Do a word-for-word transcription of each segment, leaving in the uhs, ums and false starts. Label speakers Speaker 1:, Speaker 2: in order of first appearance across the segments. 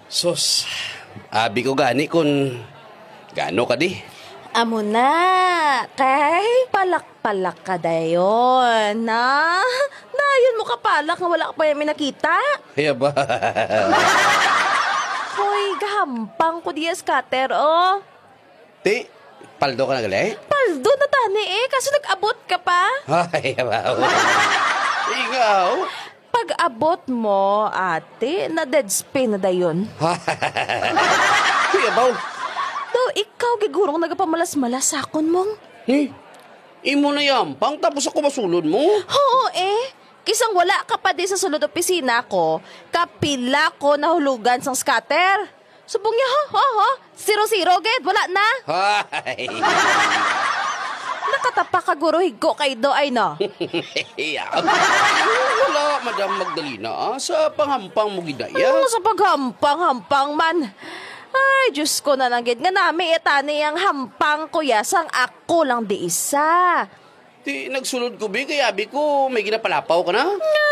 Speaker 1: Sus, abi ko gani kun gano ka di.
Speaker 2: Amo na, kay palak-palak ka dayon, na? Dayon mo kapalak nga wala ka pa yung minakita.
Speaker 1: Kaya ba?
Speaker 2: Hoy, gahampang ko diya scatter, oh.
Speaker 1: Ti, paldo ka na gali?
Speaker 2: Paldo na tani eh, kasi nag-abot ka pa.
Speaker 1: Ay, ba? Ikaw?
Speaker 2: Pag-abot mo, ate, na dead spin na dayon.
Speaker 1: Kaya ba?
Speaker 2: Do, ikaw gigurong nagapamalas-malas sakon mong.
Speaker 1: Eh, imo na yampang tapos ako masulod mo.
Speaker 2: Oo eh. Kisang wala ka pa di sa sulod opisina ko, kapila ko nahulugan sang scatter. Subong niya, ho, ho, ho. Zero-zero, ged. Wala na.
Speaker 1: Ay.
Speaker 2: Nakatapa ka guro higo kay do ay no.
Speaker 1: Wala, Madam Magdalena, ah, sa panghampang mo gidaya.
Speaker 2: Ano sa paghampang-hampang man. Ay, Diyos ko na lang, ged. Nga nami etani ang hampang kuya sang ako lang di isa.
Speaker 1: Ti, nagsulod ko, bi, kaya abi ko, may ginapalapaw ka na?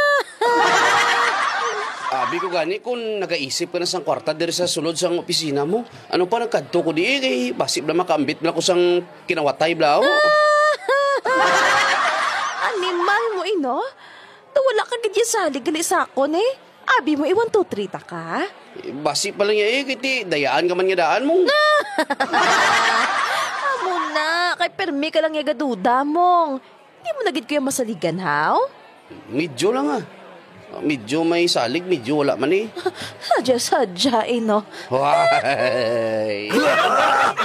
Speaker 1: Abi ko gani, kung nagaisip ka na sang kwarta diri sa sulod sang opisina mo, ano pa nagkadto ko di, eh, kay basip na makambit na ko sang kinawatay blaw.
Speaker 2: Animal mo, ino? To wala ka gid salig gali sakon eh. Abi mo iwan to trita ka?
Speaker 1: Eh, basip pa lang niya, eh, kay ti, dayaan ka man nga daan mo.
Speaker 2: Amo na, kay permi ka lang yung gaduda mong. Hindi mo nagid ko yung masaligan, haw?
Speaker 1: Medyo lang ah. Medyo may salig, medyo wala man eh.
Speaker 2: Sadya-sadya, eh, no?
Speaker 1: Why?